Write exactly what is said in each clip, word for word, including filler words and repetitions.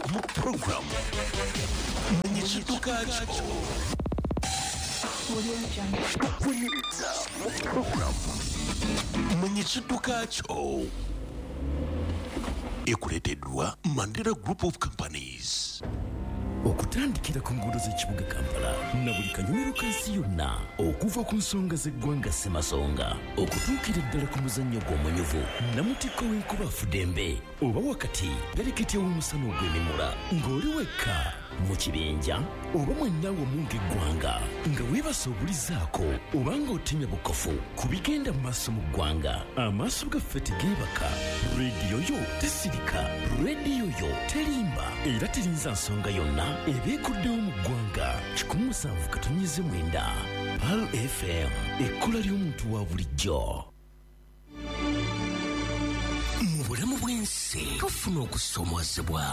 mu program mwenye chidukacho Winza mu program mwenye chidukacho ekuleteddwa Mandela Group of Companies. Okutandikira ku nguudo z'ekibuga Kampala na buli kanyumiro kansi yonna okuva ku nsonga z'eggwanga Ssemasonga okutuukira ddala ku muzannyo gw'omunyuvu Namutikko w'enkuba Fudembe oba wakati galikiti w'omusana ogw'emimula ng'oli wekka mu kibinja oba mwenna wamu ng'eggwanga nga weebase obulizaako oba ng'otemya bukofu ku bigenda mu maaso mu ggwanga amaaso gaffe tegeebaka rediyo yo tesirika rediyo yo terimba era terinza nsonga yonna ebeekuddewo mu ggwanga kikumi musanvu katonnyeze mwenda Pal F M ekkola ly'omuntu wa bulijjo. Mu bulamu bw'ensi tufuna okusoomozebwa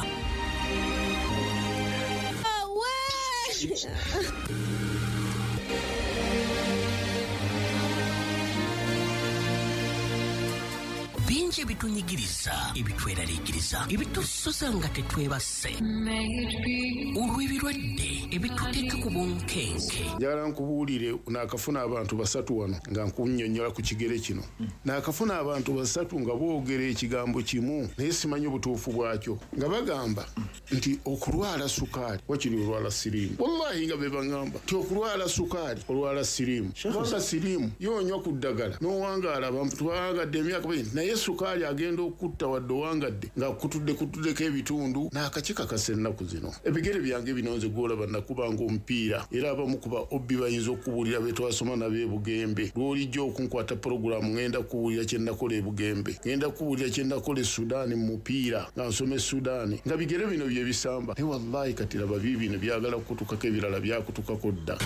bingi ebitunyigiriza ebitweraliikiriza ebitusosa nga tetwebase olw'ebirwadde ebituteeka ku bunkenke. Njagala nkubuulire naakafuna abantu basatu wano nga nkunnyonnyola ku kigere kino naakafuna abantu basatu nga boogera ekigambo kimu naye simanyi obutuufu bwakyo nga bagamba nti okulwala sukaali wakiri olwala siriimu. Wallahi nga be baŋŋamba nti okulwala sukaali olwala siriimu. Kubanga siriimu yoonywa ku ddagala n'owangaala abantu twawangadde emyaka bingi naye sukaali agenda okutta wadde owangadde nga kutudde kutuddeko ebitundu n'akakika kasa ennaku zino. Ebigere byange binonze gwolaba nakubanga omupiira era abamu kuba obbi bayinza okubuulira be twasoma nabo e Bugembe. Lw'olijja okunkwata puroguramu ngenda kubuulira kye nakola e Bugembe ngenda kubuulira kye nakola e Sudaani mu mupiira nga nsoma e Sudaani nga bigere bino bye bisamba naye wallahi kati laba biibino byagala kukutukako ebirala byakutukako dda.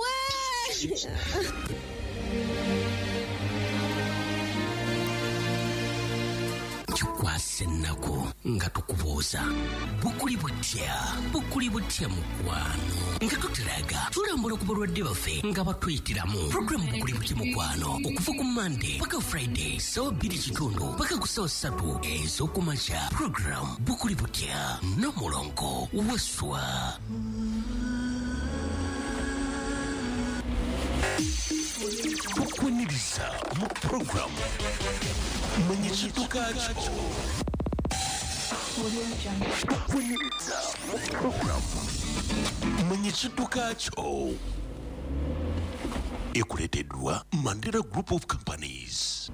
Kikwasa ennaku nga tukubuuza bukuli butya bukuli butya mukwano nga tuteraga tulambula ku balwadde baffe nga batuyitiramu programu bukuli butya mukwano okuva ku Monday paka Friday sawa bbiri kitundu paka ku sawa ssatu ez'okumakya. Programu bukuli butya n'omulongo waswa. Tukweniriza mu programu mwenye chidukacho tukweniriza mu programu mwenye chidukacho ekuleteddwa Mandela Group of Companies.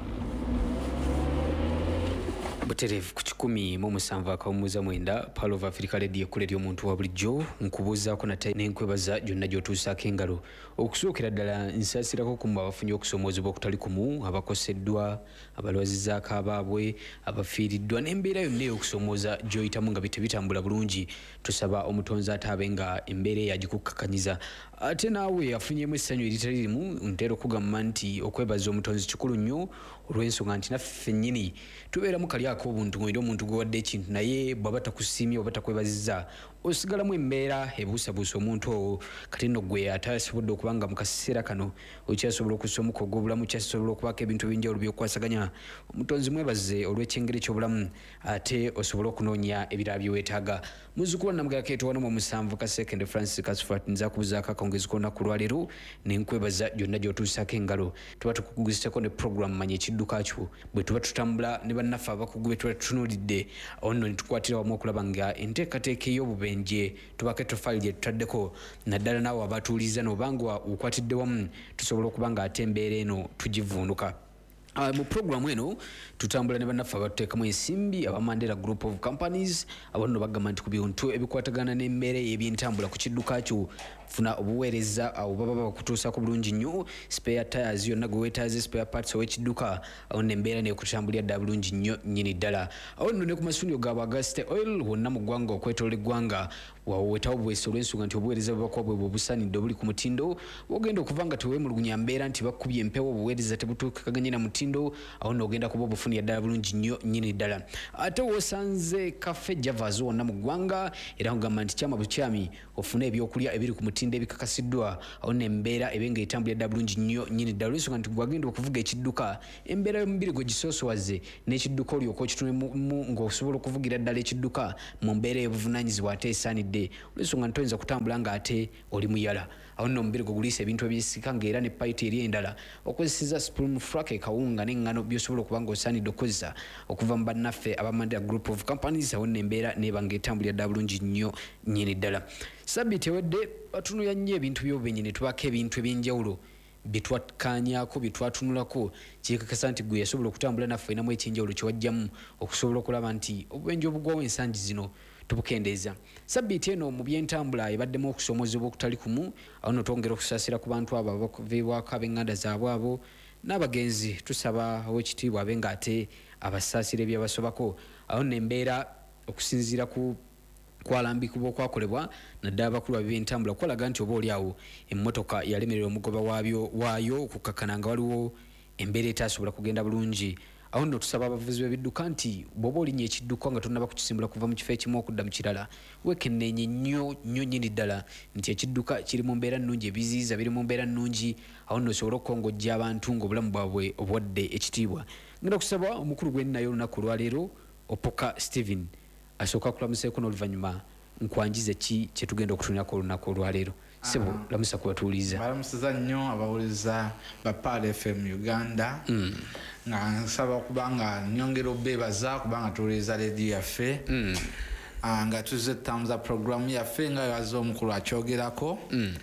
Buterevu ku kikumi mu musanvu akawumuza mwenda Pal of Africa Radio ekkule ly'omuntu wa bulijjo nkubuuzaako nate n'enkwebaza gyonna gy'otuusaako engalo okusookera ddala nsaasirako ku mmwe abafunye okusomoozebwa okutali kumu abakoseddwa abalwazizaako abaabwe abafiiriddwa n'embeera yonna ey'okusoomooza gy'oyitamu nga bitebitambula bulungi. Tusaba omutonzi ate abe nga embeera eyagikukkakanyiza ate naawe afunyemu essanyu eritali limu ntera okugamba nti okwebaza omutonzi kikulu nnyo olw'ensonga nti naffe nnyini tubeeramu kali ako obuntu ng'oyina omuntu gwewadde ekintu naye bw'aba takusiimye oba takwebazizza osigalamu embeera ebuusabuusa omuntu owo kati nno gwe atasobodde okuba nga mu kaseera kano okyasobola okussa omuka ogw'obulamu kyasobola okubaako ebintu ebyenjawulo by'okukwasaganya. Omutonzi mwebaze olw'ekyengeri ky'obulamu ate osobole okunoonya ebirala bye weetaaga. Muzzukulu wa Namugala Keeto wano mu musanvu Kasekende Francis Kasfat nza kubuzaako akawungezi k'olunaku lwaleero n'enkwebaza gyonna gy'otuusaako engalo. Tuba tukuguzisako ne programu manya ekiddukakyo bwe tuba tutambula ne bannaffe abakugu be tuba tutunuulidde awo nno ne tukwatira wamu okulaba nga enteekateeka ey'obubenje tubako etoffaali gye tutaddeko naddala naawe abatuuliza n'obanga okwatidde wamu tusobola okuba nga ate embeera eno tugivuunuka. Uh, mu programu eno tutambula ne bannaffe abatuteekamu ensimbi aba Mandela Group of Companies abo nno bagamba nti ku bintu ebikwatagana n'emmeera y'ebyentambula ku kidduka kyo funa obuweereza awo baba bakutuusaako bulungi nnyo spare tires yonna gwe weetaaze spare parts ow'ekidduka awo n'embeera neekutambulira ddala bulungi nnyo nnyini ddala. Awo nno ne ku masundiro gaabwe aga Star Oil wonna mu ggwanga okwetoola eggwanga wawetawo bwese olw'ensonga nti obuweereza bubakuba bwe bubusaanidde obuli ku mutindo bwogenda okuva nga teweemulugunya mbeera nti bakkubye empewo obuweereza tebutuukaganye na mutindo mutindo awo n'ogenda kuba obufunira ddala bulungi nnyo nnyini ddala. Ate wosanze Cafe Javas wonna mu ggwanga era kugamba nti kyama bukyami ofune ebyokulya ebiri ku mutindo ebikakasiddwa awo n'embeera ebe ng'etambulira ddala bulungi nnyo nnyini ddala olw'ensonga nti gwagenda okuvuga ekidduka embeera y'omubiri gwe gisoosowaze n'ekidduka olyoka okitunemu ng'osobola okuvugira ddala ekidduka mu mbeera y'obuvunaanyizibwa ate esaanidde olw'ensonga nti toyinza kutambula ng'ate oli muyala awo nno omubiri gwe guliisa ebintu ebisika ng'era ne payiti eri endala okozeseza sprum frak ekawunga n'eŋŋano by'osobola okuba ng'osaanidde okozesa okuva mu bannaffe abamandira group of companies awo nno embeera neeba ng'etambulira ddala bulungi nnyo nnyini ddala. Sabbiiti ewedde batunuya nnyo ebintu by'obubenyi ne tubaako ebintu eby'enjawulo bye twakkaanyaako bye twatunulako kyekakasa nti gwe yasobola okutambula naffe enamu ekyenjawulo kye wajjamu okusobola okulaba nti obubenje obugwawo ensangi zino tubukendeeza. Sabbiiti eno mu byentambula ebaddemu okusoomozebwa okutali kumu awo nno twongera okusaasira ku bantu abo abaviibwako ab'eŋŋanda zaabwe abo n'abagenzi tusaba ow'ekitiibwa abe ng'ate abasaasira ebyabasobako awo nno embeera okusinziira ku kwalambikibwa okwakolebwa naddala abakulu ab'ebyentambula kwalaga nti oba oli awo emmotoka yalemerera omugoba waabyo waayo okukakkana nga waliwo embeera etaasobola kugenda bulungi. Awo nno tusaba abavuzi b'ebidduka nti bw'oba olinya ekidduka nga tonnaba kukisimbula kuva mu kifo ekimu okudda mu kirala weekenneenye nnyo nnyo nnyini ddala nti ekidduka kiri mu mbeera nnungi ebiziyiza biri mu mbeera nnungi awo nno osobole okukongojja abantu ng'obulamu bwabwe obwadde ekitiibwa. Ngenda kusaba omukulu gwe nnayo olunaku olwaleero Opoka Stephen asooka kulamuseeko n'oluvannyuma nkwanjiza ki kye tugenda okutunulako olunaku olwaleero. Sebo lamusa kubatuuliza. Balamusiza nnyo abawuliza ba Pal F M Uganda nga nsaba kubanga nyongera obeebaza kubanga tuwuliza leediyo yaffe nga tuzze tutambuza programu yaffe nga yaza omukulu akyogerako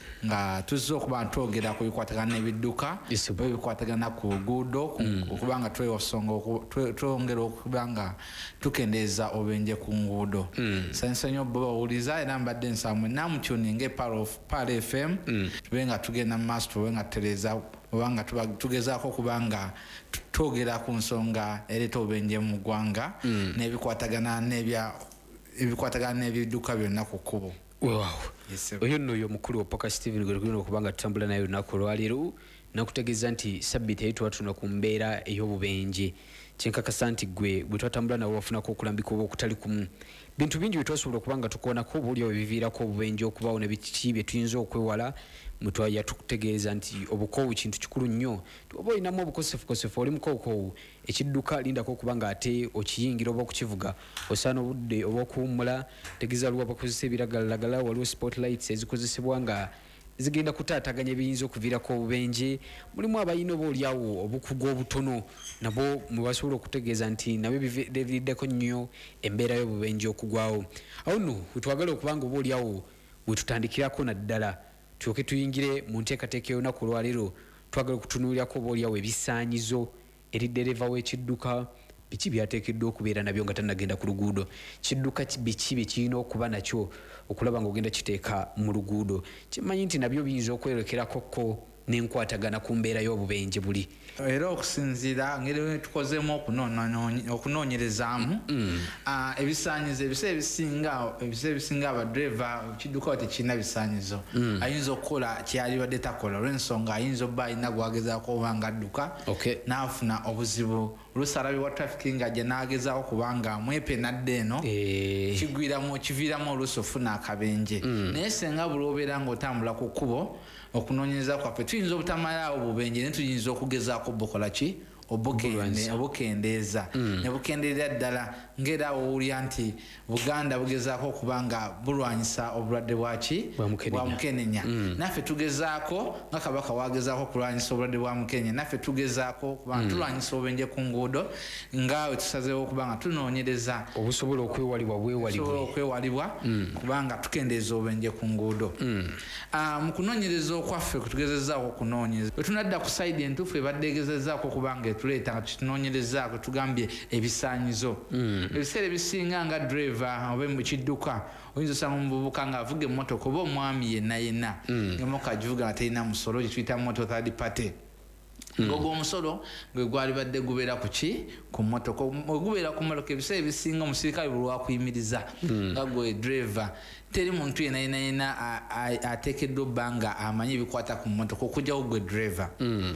nga tuzze okuba twogera ku bikwatagana n'ebidduka ebikwatagana ku luguudo okubanga twewosonga twongera okubanga tukendeeza obubenje ku nguudo. Nsanyusa nnyo bo bawuliza era mbadde nsaba mwenna mutuninge Pal F M tube nga tugenda mu maaso tube nga tutereeza obanga tugezaako kubanga twogera ku nsonga ereeta obubenje mu ggwanga n'ebikwatagana n'ebya ebikwatagana n'ebidduka byonna ku kkubo. Wow. Oyo nno oyo omukulu Opoka Stephen gwe tugenda okuba nga tutambula naye olunaku olwaleero nakutegeeza nti sabbiiti yali twatuna ku mbeera ey'obubenje kyenkakasa nti gwe bwe twatambula nawe wafunako okulambika oba okutali kumu bintu bingi bye twasobola okuba nga tukoonako obaoliawo ebiviirako obubenje okubaawo ne biki bye tuyinza okwewala mutwaya tukutegeeza nti obukoowu kintu kikulu nnyo oba olinamu obukosefukosefu oli mukowukoowu ekidduka lindako okuba nga ate okiyingira oba okukivuga osaana obudde oba okuwummula tegeeza waliwo abakozesa ebiragalalagala waliwo spotlights ezikozesebwa nga zigenda kutaataganya ebiyinza okuviirako obubenje mulimu abalina oba oliawo obukugu obutono nabo mwebasobola okutegeeza nti nabyo biviriddeko nnyo embeera y'obubenje okugwawo. Awo nno wetwagala okubanga oba oliawo wetutandikirako naddala tulyoke tuyingire mu nteekateeka y'olunaku olwaleero twagala okutunuulirako oba oliawo ebisaanyizo eri ddereeva w'ekidduka biki byateekeddwa okubeera nabyo nga tannagenda ku luguudo kidduka biki bye kirina okuba nakyo okulaba ng'ogenda kiteeka mu luguudo kimanyi nti nabyo biyinza okwerekerakokko n'enkwatagana ku mbeera y'obubenje buli era okusinziira ngeri tukozemu okunoonyerezaamu ebisaanyizo ebisa ebisinga ebisa ebisinga abadreva kidduka tekirina bisaanyizo ayinza okukola kyalibadde takola olw'ensonga ayinza obba alina gwagezaako oba nga adduka n'afuna obuzibu olusalabye wa traffic nga gye n'agezaako kubanga mwepenadde eno kigwiramu kiviiramu oluusi ofuna akabenje naye senga buli obeera ng'otambula ku kkubo okunoonyereza kwaffe tuyinza obutamalaawo bubenje ne tuyinza okugezaako obukola ki obukendeeza ne bukendeera ddala ng'era owulya nti Buganda bugezaako okuba nga bulwanyisa obulwadde bwaki bwa mukenenya naffe tugezaako nga Kabaka wagezaako okulwanyisa obulwadde bwa mukenenya naffe tugezaako okuba nga tulwanyisa obubenje ku nguudo ngaawe tusazeewo okuba nga tunoonyereza obusobola okwewalibwa bwewalibwe okwewalibwa kubanga tukendeeza obubenje ku nguudo. Mu kunoonyereza okwaffe kutugezezaako okunoonyereza bwe tunadda ku sayidi entuufu ebadde egezezaako okuba nga etuleeta nga tunoonyerezaako tugambye ebisaanyizo ebiseera ebisinga nga driver oba mu kidduka oyinza osanga omuvubuka ng'avuga emmotoka oba omwami yenna yenna emmotoka agivuga nga terina musolo gye tuyita moto third party ng'ogwo omusolo gwe gwalibadde gubeera ku ki ku mmotoka gubeera ku mmotoka ebiseera ebisinga omusirikale bwe lwakuyimiriza nga gwe driver teri muntu yenna yenna yenna ateekeddwa obba nga amanyi ebikwata ku mmotoka okugyawo gwe driver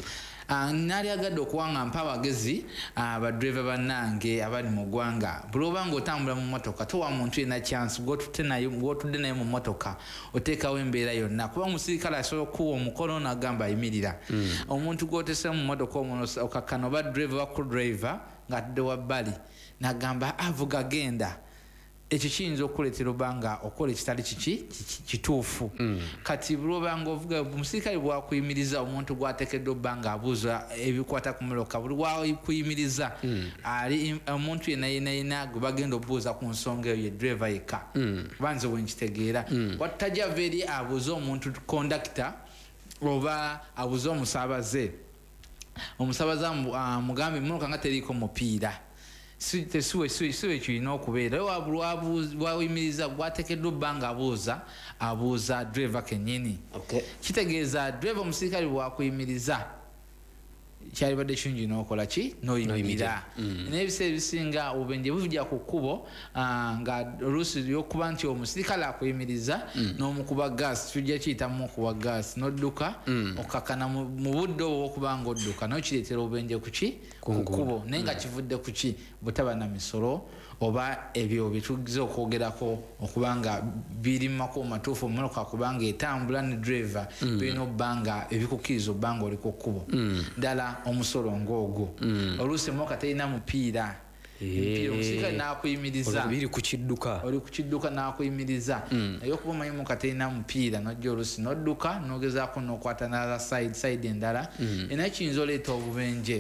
nali agadde okuwanga mpa abagezi abadriver bannange abali mu ggwanga buli obanga otambula mu motoka towa muntu yenna chance gwotudde naye mu motoka oteekawo embeera yonna kuba omusirikale asobola okuwa omukono n'agamba ayimirira omuntu gwotese mu motoka okakkana oba driver waku driver ng'atudde wabbali n'agamba avuga genda ekyo kiyinza okuleetera obanga okola ekitali kiki kituufu kati bulobanga ovuga omusirikale bwakuyimiriza omuntu gwateekeddwa obbanga abuuza ebikwata ku muloka buli wakuyimiriza ali omuntu yenna yenna yenna gwe bagenda obuuza ku nsonga eyo ye driver yekka banze bwenkitegeera watajava eri abuuza omuntu kondakita oba abuuza omusaabaze omusaabaze mugambe muloka nga teriiko mupiira siwe siwe kirina okubeera wawuyimiriza gwateekeddwa obbanga abuuza abuuza driver kennyini kitegeeza driver omusirikale bwakuyimiriza kyalibadde kirungi n'okola ki n'oyimirira n'ebiseera ebisinga obubenje buvujja ku kkubo nga oluusi yokuba nti omusirikale akuyimiriza n'omukuba gaasi tujja kiyitamu okuba gaasi n'odduka okakkana mu budde obwo bwokuba nga odduka nayo kireetera obubenje kuki ku kkubo naye nga kivudde kuki butaba na misolo oba ebyo bitugize okwogerako okuba nga biri mu makubo matuufu omumotoka kubanga etambula ne driver birina obbanga ebikukkiriza obbanga oli ku kkubo ddala omusolo ng'ogwo oluusi emmotoka terina mupiira omusirikale n'akuyimiriza oli ku kidduka oli ku kidduka n'akuyimiriza naye okuba omanyi emmotoka terina mupiira n'ojja oluusi n'odduka n'ogezaako n'okwata nala side side endala era kiyinza oleeta obubenje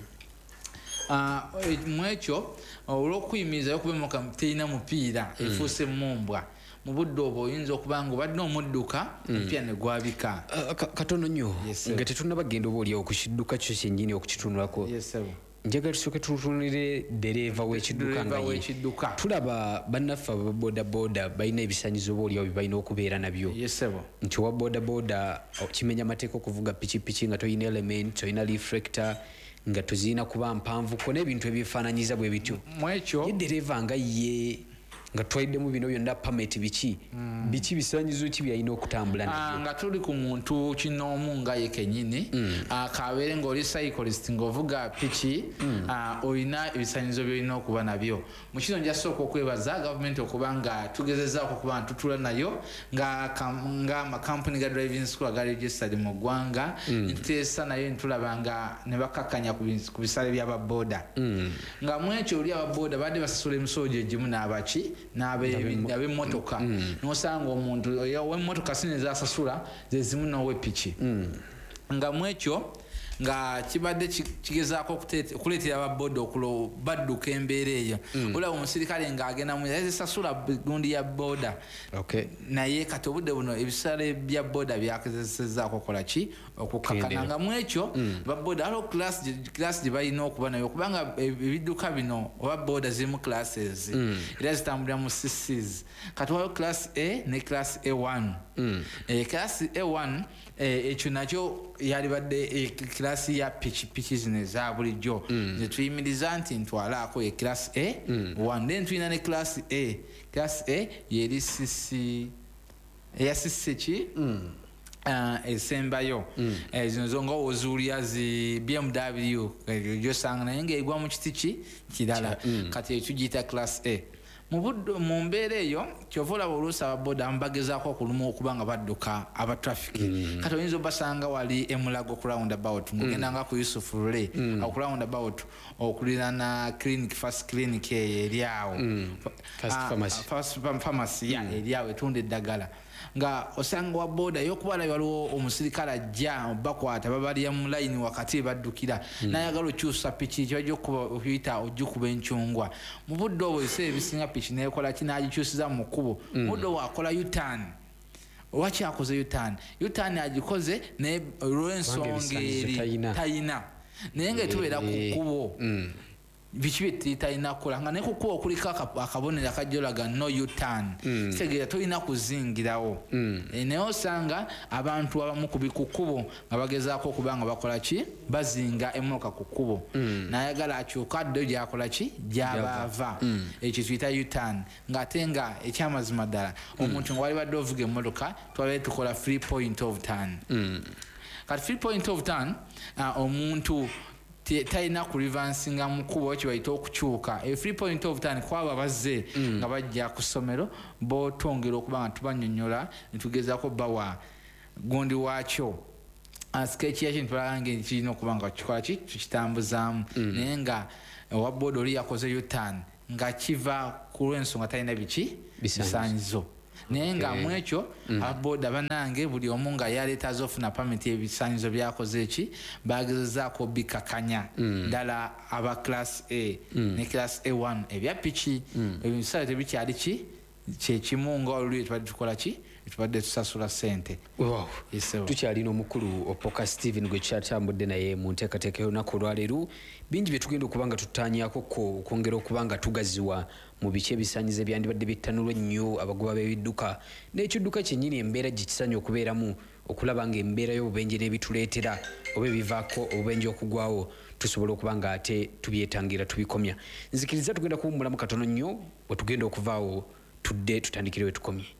mu ekyo olw'okuyimiriza yokuba emmotoka terina mupiira efuuse mumbwa mu budde obwo oyinza okuba nga obadde omudduka omupira ne gwabika katono nnyo nga tetunnabagenda oba oliawo ku kidduka kyo kyennyini okukitunulako njagala tusooke tutunulire dereeva w'ekidduka nga ye tulaba bannaffe aba boodabooda balina ebisaanyizo oba oliawo bye balina okubeera nabyo nti owa boodabooda kimenya amateeka okuvuga pikipiki nga toyina element toyina reflector nga tuzirina kuba mpanvuko n'ebintu ebyefaananyiza bwe bityo ye dereeva nga ye nga twaliddemu bino byonna pameti biki biki bisaanyizo ki byalina okutambula nabyo nga tuli ku muntu kinoomu nga ye kennyini kabeere ng'oli cyclist ng'ovuga piki olina ebisaanyizo byolina okuba nabyo mu kino nja sooka okwebaza gavumenti okuba nga tugezezaako okuba ntutula nayo nga amakampuni ga driving school aga registered mu ggwanga ntuteesa nayo ntulaba nga ne bakakkanya ku bisale by'ababoda nga mu ekyo oli ababoda badde basasula emisolo gye gimu n'abaki n'ab'emmotoka n'osanga omuntu ow'emmotoka sinezasasula ze zimu n'ow'epiki nga mu ekyo nga kibadde kigezaako okuleetera ababoda okulo badduka embeera eyo olaba omusirikale ng'agenda mu yazisasula gundi ya boda naye kati obudde buno ebisale bya boda byakezesezaako okukola ki okukakkana nga mu ekyo baboda aliwo kilasi gye balina okuba nayo okubanga ebidduka bino oba boda zirimu classes era zitambulira mu ccs kati waliwo class a ne class a one class a one ekyo nakyo yalibadde kilasi ya pikipiki zino eza bulijjo zetuyimiriza nti ntwalaako ye class a one then tulina ne class a class a yeri sisi eya sisi ki esembayo zino zonga ozuulya zi B M W gyosanga naye ngaegwa mu kiti ki kirala kati ekigiyita class a mu mbeera eyo kyova olaba oluusi ababoda mbagezaako okuluma okuba nga badduka abatrafiki kati oyinza obasanga wali emulago ku roundabout ngogenda nga ku Yusuf Lule ku roundabout okulirana clinic first clinic eyo eryawo first pharmacy eryawo etunda eddagala nga osanga wa boda yokuba waliwo omusirikale ajja bakwata babalya mu layini wakati baddukira nayagala okyusa piki kyajja okuyita ojjukuba enkyungwa mu budde obwo ebiseera ebisinga piki nekola kinagikyusiza mu kkubo mu budde obwo akola utan waki akoze utan utan agikoze naye olw'ensonga eri tayina naye nga etubeera ku kkubo biki bye talina kukola nga naye ku kkubo kuliko akabonero akajja olaga no utan kitegeera tolina kuzingirawo naye osanga abantu abamu ku bikukkubo nga bagezaako okuba nga bakola ki bazinga emmotoka ku kkubo nayagala akyuka addeyo gyakola ki gyabaava ekyo tuyita utan ng'ate nga ekyamazima ddala omuntu nga wali badde ovuga emmotoka twabale tukola free point of turn kati three point of ten uh, omuntu talina kurivansinga mukubo kibayita okukyuka e three point of ten kwaba bazze mm. nga bajja ku ssomero botongera okuba nga tubanyonyola nitugezako bawa gundi wakyo sketch yakyo nitulagange kirina okuba nga kikola ki tukitambuzaamu mm. naye nga owa board oli yakozeyo tan nga kiva ku lw'ensonga talina biki bisaanyizo naye nga mu ekyo aboda banange buli omu nga yaleetaza ofuna pamit ebisaanyizo byakoze eki bagezezaako bikakanya ddala aba class A ne class A one ebya piki ebisale tebikyali ki kyekimu nga oluli tubadde tukola ki tubadde tusasula ssente. Tukyalina omukulu Opoka Steven gwe kyatambudde naye mu nteekateeka y'olunaku olwaleero bingi bye tugenda okuba nga tuttaanyaako ko okwongera okuba nga tugaziwa mu biki ebisaanyizo ebyandibadde bittanulwa ennyo abagoba b'ebidduka n'ekidduka kyennyini embeera gye kisanye okubeeramu okulaba ng'embeera y'obubenje n'ebituleetera oba ebivaako obubenje okugwawo tusobola okuba nga ate tubyetangira tubikomya. Nzikiriza tugenda kuwummulamu katono nnyo bwe tugenda okuvaawo tudde tutandikire we tukomye.